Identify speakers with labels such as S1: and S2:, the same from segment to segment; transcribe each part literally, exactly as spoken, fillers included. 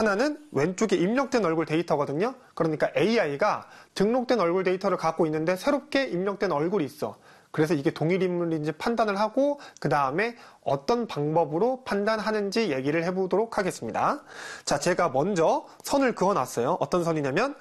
S1: 하나는 왼쪽에 입력된 얼굴 데이터거든요. 그러니까 에이아이가 등록된 얼굴 데이터를 갖고 있는데 새롭게 입력된 얼굴이 있어. 그래서 이게 동일 인물인지 판단을 하고 그 다음에 어떤 방법으로 판단하는지 얘기를 해보도록 하겠습니다. 자, 제가 먼저 선을 그어놨어요. 어떤 선이냐면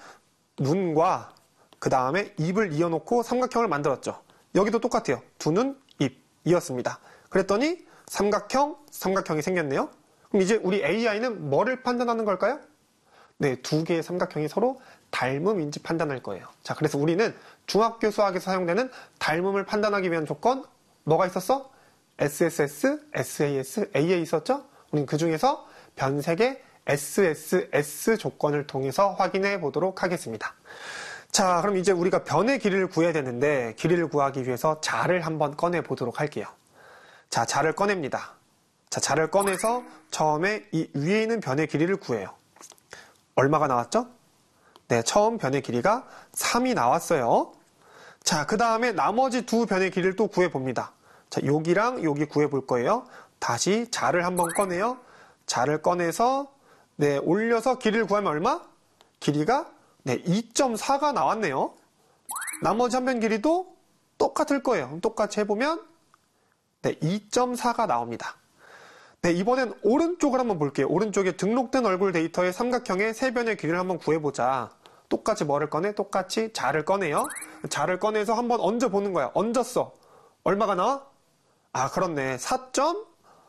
S1: 눈과 그 다음에 입을 이어놓고 삼각형을 만들었죠. 여기도 똑같아요. 두 눈, 입 이었습니다. 그랬더니 삼각형, 삼각형이 생겼네요. 그럼 이제 우리 에이아이는 뭐를 판단하는 걸까요? 네, 두 개의 삼각형이 서로 닮음인지 판단할 거예요. 자, 그래서 우리는 중학교 수학에서 사용되는 닮음을 판단하기 위한 조건 뭐가 있었어? 에스에스에스, 에스에이에스, 에이에이 있었죠? 우린 그 중에서 변색의 에스에스에스 조건을 통해서 확인해 보도록 하겠습니다. 자, 그럼 이제 우리가 변의 길이를 구해야 되는데 길이를 구하기 위해서 자를 한번 꺼내 보도록 할게요. 자, 자를 꺼냅니다. 자, 자를 꺼내서 처음에 이 위에 있는 변의 길이를 구해요. 얼마가 나왔죠? 네, 처음 변의 길이가 삼이 나왔어요. 자, 그 다음에 나머지 두 변의 길이를 또 구해봅니다. 자, 여기랑 여기 구해볼 거예요. 다시 자를 한번 꺼내요. 자를 꺼내서 네, 올려서 길이를 구하면 얼마? 길이가 네, 이 점 사가 나왔네요. 나머지 한 변 길이도 똑같을 거예요. 똑같이 해보면 네, 이 점 사가 나옵니다. 네, 이번엔 오른쪽을 한번 볼게요. 오른쪽에 등록된 얼굴 데이터의 삼각형의 세 변의 길이를 한번 구해보자. 똑같이 뭐를 꺼내? 똑같이 자를 꺼내요. 자를 꺼내서 한번 얹어보는 거야. 얹었어. 얼마가 나와? 아, 그렇네. 사 점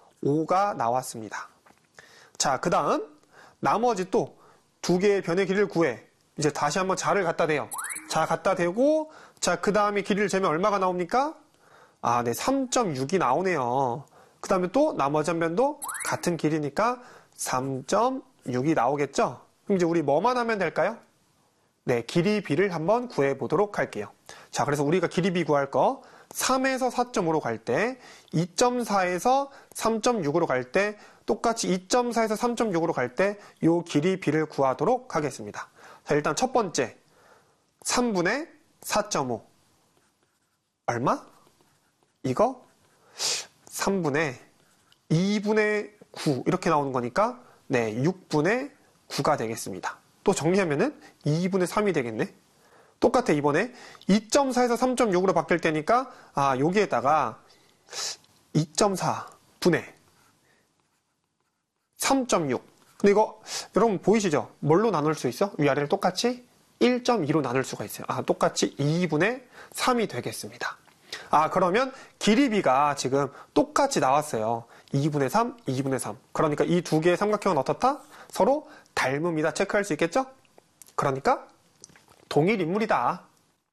S1: 오가 나왔습니다. 자, 그 다음 나머지 또 두 개의 변의 길이를 구해. 이제 다시 한번 자를 갖다 대요. 자, 갖다 대고 자, 그 다음에 길이를 재면 얼마가 나옵니까? 아, 네, 삼 점 육이 나오네요. 그 다음에 또 나머지 한 변도 같은 길이니까 삼 점 육이 나오겠죠? 그럼 이제 우리 뭐만 하면 될까요? 네, 길이 비를 한번 구해보도록 할게요. 자, 그래서 우리가 길이 비 구할 거 삼에서 사 점 오로 갈 때, 이 점 사에서 삼 점 육으로 갈 때, 똑같이 이 점 사에서 삼 점 육으로 갈 때 요 길이 비를 구하도록 하겠습니다. 자, 일단 첫 번째 삼분의 사 점 오 얼마? 이거 삼분의 이분의 구 이렇게 나오는 거니까 네, 육분의 구가 되겠습니다. 또 정리하면은 이분의 삼이 되겠네. 똑같아. 이번에 이 점 사에서 삼 점 육으로 바뀔 때니까 아, 여기에다가 이 점 사 분의 삼 점 육. 근데 이거 여러분 보이시죠? 뭘로 나눌 수 있어? 위아래를 똑같이 일 점 이로 나눌 수가 있어요. 아, 똑같이 이분의 삼이 되겠습니다. 아, 그러면 길이비가 지금 똑같이 나왔어요. 이분의 삼, 이분의 삼. 그러니까 이 두 개의 삼각형은 어떻다? 서로 닮음이다 체크할 수 있겠죠? 그러니까 동일 인물이다.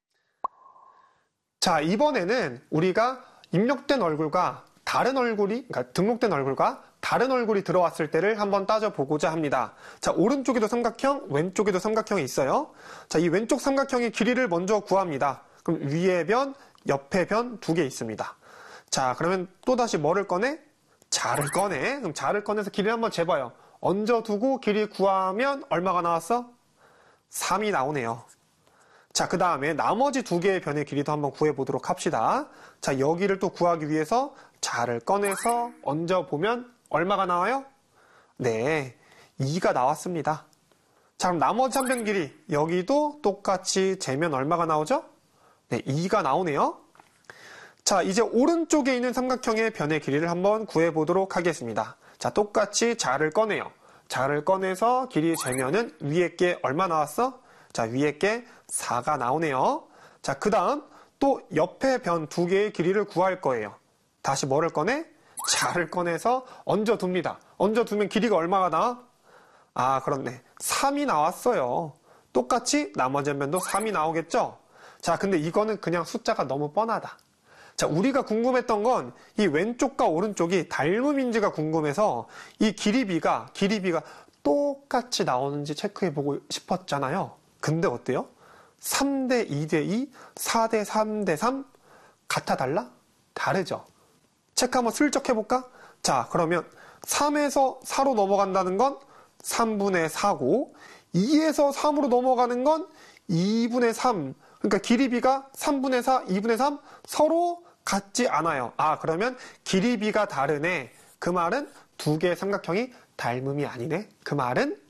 S1: 자, 이번에는 우리가 입력된 얼굴과 다른 얼굴이, 그러니까 등록된 얼굴과 다른 얼굴이 들어왔을 때를 한번 따져보고자 합니다. 자, 오른쪽에도 삼각형, 왼쪽에도 삼각형이 있어요. 자, 이 왼쪽 삼각형의 길이를 먼저 구합니다. 그럼 위에 변, 옆에 변 두 개 있습니다. 자, 그러면 또다시 뭐를 꺼내? 자를 꺼내. 그럼 자를 꺼내서 길이를 한번 재봐요. 얹어두고 길이 구하면 얼마가 나왔어? 삼이 나오네요. 자, 그 다음에 나머지 두 개의 변의 길이도 한번 구해보도록 합시다. 자, 여기를 또 구하기 위해서 자를 꺼내서 얹어보면 얼마가 나와요? 네, 이가 나왔습니다. 자, 그럼 나머지 한 변 길이 여기도 똑같이 재면 얼마가 나오죠? 네, 이가 나오네요. 자, 이제 오른쪽에 있는 삼각형의 변의 길이를 한번 구해보도록 하겠습니다. 자, 똑같이 자를 꺼내요. 자를 꺼내서 길이 재면은 위에 게 얼마 나왔어? 자, 위에 게 사가 나오네요. 자, 그 다음 또 옆에 변 두 개의 길이를 구할 거예요. 다시 뭐를 꺼내? 자를 꺼내서 얹어둡니다. 얹어두면 길이가 얼마가 나와? 아, 그렇네. 삼이 나왔어요. 똑같이 나머지 한 변도 삼이 나오겠죠? 자, 근데 이거는 그냥 숫자가 너무 뻔하다. 자, 우리가 궁금했던 건 이 왼쪽과 오른쪽이 닮음인지가 궁금해서 이 길이비가, 길이비가 똑같이 나오는지 체크해보고 싶었잖아요. 근데 어때요? 삼 대 이 대 이, 사 대 삼 대 삼 같아 달라? 다르죠? 체크 한번 슬쩍 해볼까? 자, 그러면 삼에서 사로 넘어간다는 건 삼분의 사고 이에서 삼으로 넘어가는 건 이분의 삼. 그러니까 길이비가 삼분의 사, 이분의 삼 서로 같지 않아요. 아, 그러면 길이비가 다르네. 그 말은 두 개의 삼각형이 닮음이 아니네. 그 말은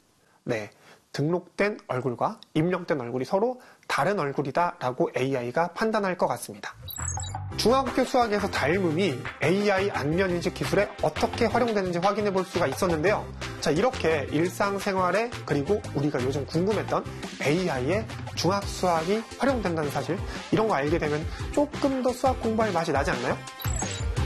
S1: 네, 등록된 얼굴과 입력된 얼굴이 서로 다른 얼굴이다라고 에이아이가 판단할 것 같습니다. 중학교 수학에서 닮음이 에이아이 안면인식 기술에 어떻게 활용되는지 확인해 볼 수가 있었는데요. 자, 이렇게 일상생활에 그리고 우리가 요즘 궁금했던 에이아이의 중학 수학이 활용된다는 사실, 이런 거 알게 되면 조금 더 수학 공부할 맛이 나지 않나요?